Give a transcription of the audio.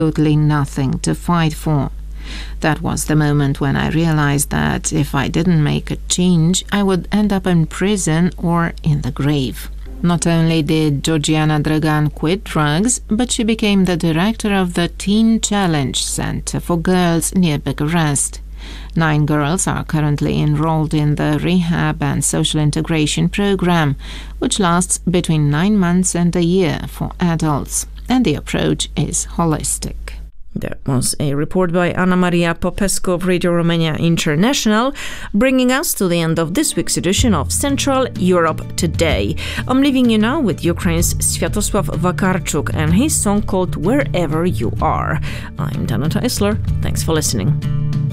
absolutely nothing to fight for. That was the moment when I realized that if I didn't make a change, I would end up in prison or in the grave. Not only did Georgiana Dragan quit drugs, but she became the director of the Teen Challenge Center for Girls near Bucharest. 9 girls are currently enrolled in the rehab and social integration program, which lasts between 9 months and a year for adults, and the approach is holistic. That was a report by Ana Maria Popescu of Radio Romania International, bringing us to the end of this week's edition of Central Europe Today. I'm leaving you now with Ukraine's Sviatosław Vakarchuk and his song called Wherever You Are. I'm Danuta Isler. Thanks for listening.